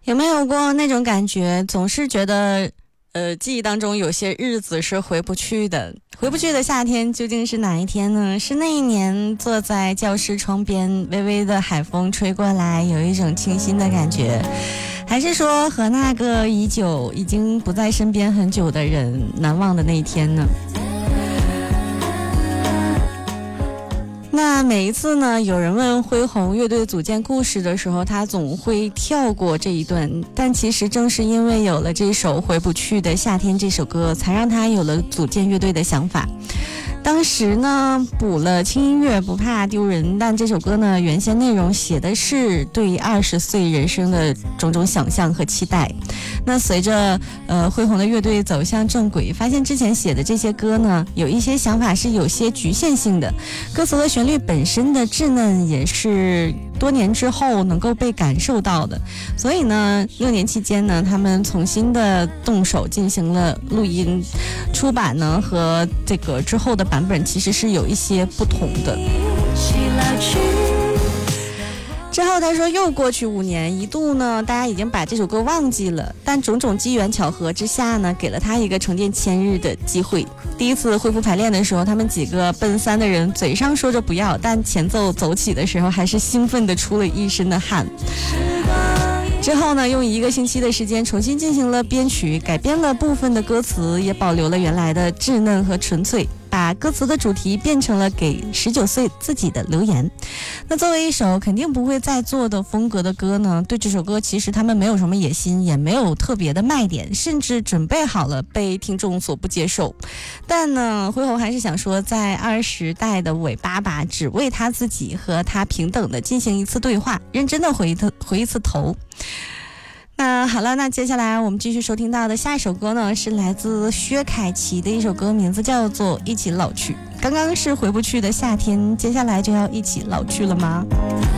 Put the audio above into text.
有没有过那种感觉，总是觉得记忆当中有些日子是回不去的，回不去的夏天究竟是哪一天呢？是那一年坐在教室窗边，微微的海风吹过来，有一种清新的感觉，还是说和那个已经不在身边很久的人难忘的那一天呢？那每一次呢，有人问恢宏乐队组建故事的时候，他总会跳过这一段，但其实正是因为有了这首《回不去的夏天》这首歌，才让他有了组建乐队的想法。当时呢，补了轻音乐不怕丢人，但这首歌呢，原先内容写的是对20岁人生的种种想象和期待。那随着恢宏的乐队走向正轨，发现之前写的这些歌呢，有一些想法是有些局限性的，歌词和旋律本身的稚嫩也是多年之后能够被感受到的。所以呢，6年期间呢，他们重新的动手进行了录音，出版呢和这个之后的版本其实是有一些不同的。之后他说又过去5年，一度呢大家已经把这首歌忘记了，但种种机缘巧合之下呢，给了他一个重见千日的机会。第一次恢复排练的时候，他们几个奔3的人嘴上说着不要，但前奏走起的时候还是兴奋地出了一身的汗。之后呢，用1个星期的时间重新进行了编曲，改编了部分的歌词，也保留了原来的稚嫩和纯粹，把歌词的主题变成了给19岁自己的留言。那作为一首肯定不会再做的风格的歌呢，对这首歌其实他们没有什么野心，也没有特别的卖点，甚至准备好了被听众所不接受。但呢，恢宏还是想说，在20代的尾巴吧，只为他自己和他平等的进行一次对话，认真的回一次头。那好了，那接下来我们继续收听到的下一首歌呢，是来自薛凯琪的一首歌，名字叫做《一起老去》。刚刚是回不去的夏天，接下来就要一起老去了吗？